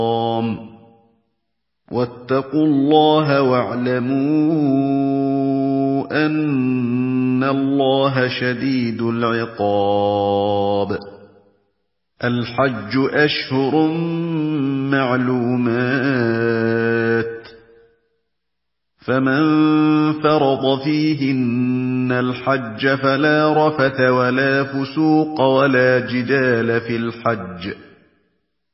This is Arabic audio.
واتقوا الله واعلموا أن الله شديد العقاب. الحج أشهر معلومات، فمن فرض فيهن الحج فلا رفث ولا فسوق ولا جدال في الحج،